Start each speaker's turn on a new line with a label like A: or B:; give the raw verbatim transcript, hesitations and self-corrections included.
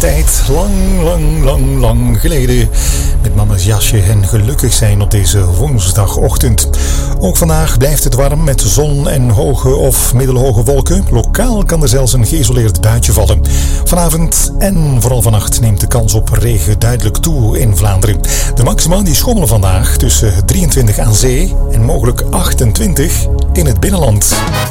A: tijd. Lang, lang, lang, lang geleden. Met mama's jasje en gelukkig zijn op deze woensdagochtend. Ook vandaag blijft het warm met zon en hoge of middelhoge wolken. Lokaal kan er zelfs een geïsoleerd buitje vallen. Vanavond en vooral vannacht neemt de kans op regen duidelijk toe in Vlaanderen. De maxima die schommelen vandaag tussen drieëntwintig aan zee en mogelijk achtentwintig in het binnenland.